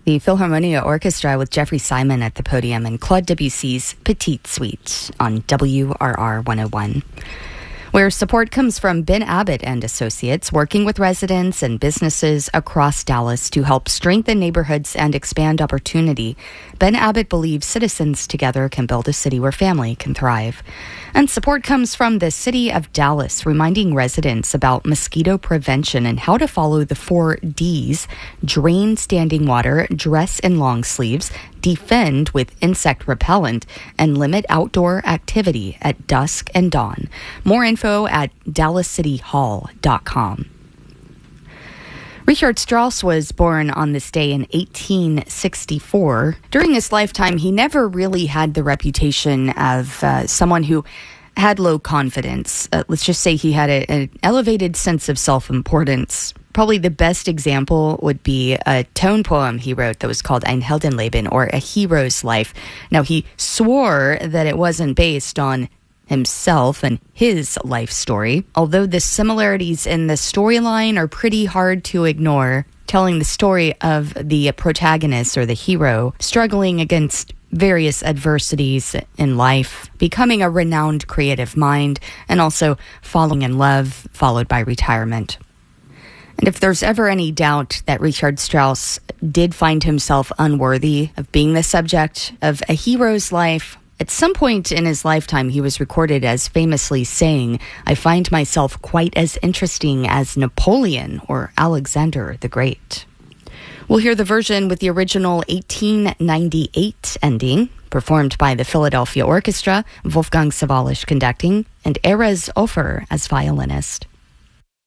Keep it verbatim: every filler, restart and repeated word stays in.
The Philharmonia Orchestra with Jeffrey Simon at the podium and Claude Debussy's Petite Suite on W R R one oh one. Where support comes from Ben Abbott and Associates, working with residents and businesses across Dallas to help strengthen neighborhoods and expand opportunity. Ben Abbott believes citizens together can build a city where family can thrive. And support comes from the city of Dallas, reminding residents about mosquito prevention and how to follow the four D's: drain standing water, dress in long sleeves, defend with insect repellent, and limit outdoor activity at dusk and dawn. More info at dallas city hall dot com. Richard Strauss was born on this day in eighteen sixty-four. During his lifetime, he never really had the reputation of uh, someone who had low confidence. Uh, let's just say he had a, an elevated sense of self-importance. Probably the best example would be a tone poem he wrote that was called Ein Heldenleben, or A Hero's Life. Now, he swore that it wasn't based on himself and his life story, although the similarities in the storyline are pretty hard to ignore, telling the story of the protagonist or the hero struggling against various adversities in life, becoming a renowned creative mind, and also falling in love, followed by retirement. And if there's ever any doubt that Richard Strauss did find himself unworthy of being the subject of a hero's life, at some point in his lifetime, he was recorded as famously saying, "I find myself quite as interesting as Napoleon or Alexander the Great." We'll hear the version with the original eighteen ninety-eight ending, performed by the Philadelphia Orchestra, Wolfgang Sawallisch conducting, and Erez Ofer as violinist.